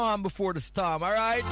On before the storm, all right?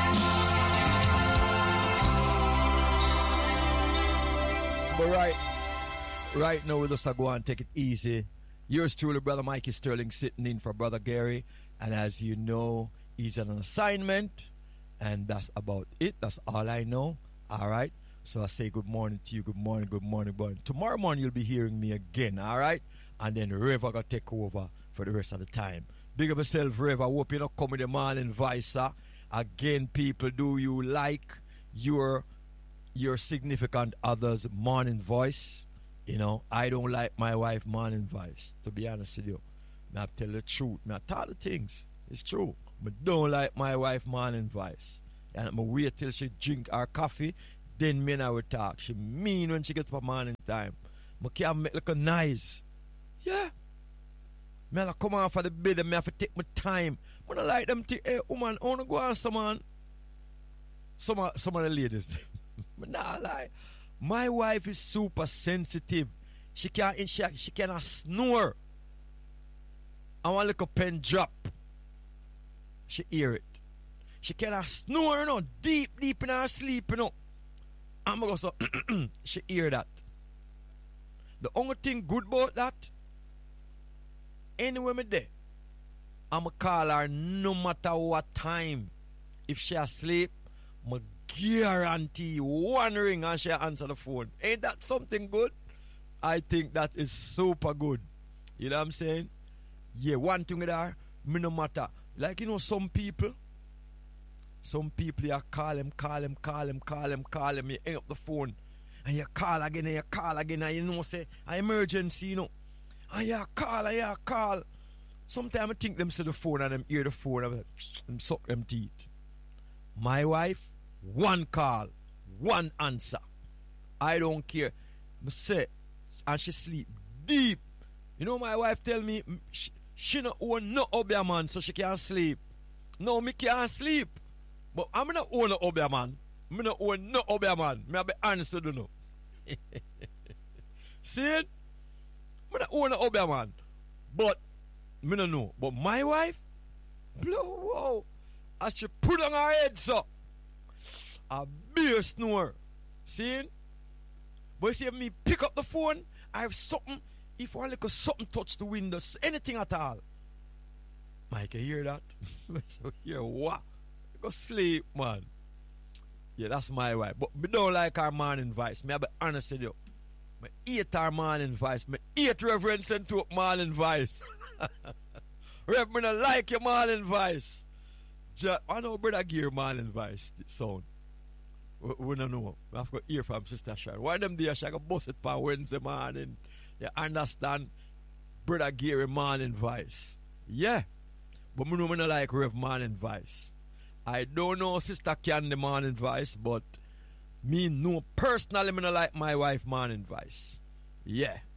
But right now, we'll just go and take it easy. Yours truly, Brother Mikey Sterling, sitting in for Brother Gary. And as you know, he's on an assignment. And that's about it. That's all I know. All right? So I say good morning to you. Good morning, good morning, good morning. Tomorrow morning, you'll be hearing me again. All right? And then Rev are going to take over for the rest of the time. Big up yourself, Rev. I hope you don't come with the morning voice, sir. Again, people, do you like your significant other's morning voice? You know, I don't like my wife morning voice, to be honest with you. I tell the truth. I tell the things. It's true. I don't like my wife morning voice. And I'm wait till she drink her coffee, then me and I will talk. She mean when she gets up morning time. I can't make like a noise. Yeah. I have to come off of the bed and I have to take my time. I don't like them think, hey, woman, I want to go on someone. Some of the ladies. But nah, lie. My wife is super sensitive. She cannot snore. I want a little pen drop. She hear it. She cannot snore, you know, deep in her sleep, you know. I'm going to go so, she hear that. The only thing good about that, anyway me there, I'm going to call her no matter what time. If she asleep, I guarantee one ring and she answer the phone. Ain't that something good? I think that is super good. You know what I'm saying? Yeah, one thing with her, me no matter. Like, you know, some people, you call him, you hang up the phone, and you call again, and you know, say, an emergency, you know. And you call. Sometimes I think them see the phone and them hear the phone and suck them teeth. My wife, one call, one answer. I don't care. I say, and she sleep deep. You know, my wife tell me she don't own no Obia man, so she can't sleep. No, me can't sleep. But I'm not own a Obia man. Me not own no Obia man. Me have be honest with you know. See it? Me not own a Obia man. But me don't know. But my wife, whoa, as she put on her head, so a beer snore. See it? But you see, if me pick up the phone, I have something. If I like something touch the windows, anything at all. Mike, you hear that? So hear what? Go sleep, man. Yeah, that's my wife. But me don't like her morning voice. Me I be honest with you. Me hate her morning voice. Me hate Reverend Sentup morning voice. Rev, me don't like your morning voice. I know Brother Gear morning voice sound. We don't know. I have to hear from Sister Sharon. Why them there? She go bust it for Wednesday morning. You understand? Brother Gary morning voice. Yeah. But me know me not like Rev morning voice. I don't know Sister Candy morning voice, but me know personally me not like my wife morning voice. Yeah.